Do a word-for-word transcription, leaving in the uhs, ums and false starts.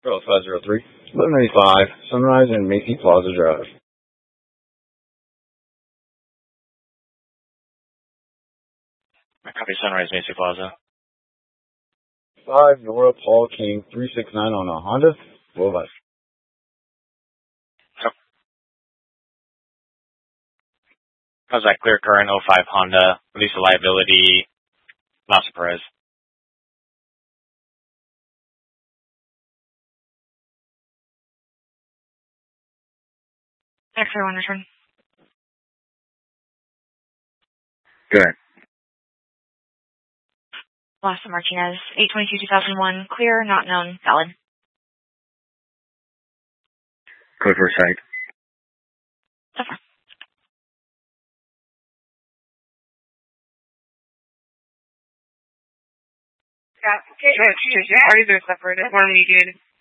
Girl five zero three. eleven eighty-five. Sunrise and Macy Plaza Drive. Copy Sunrise, Macy Plaza. five Nora Paul King three six nine on a Honda. Boulevard. How's that clear current oh five Honda? Release of liability. Not surprised. X-ray one return. Good. Boston Martinez, eight twenty-two two thousand one, clear, not known, valid. Code for site. So far. Yeah, okay. Parties are separated. One mediated.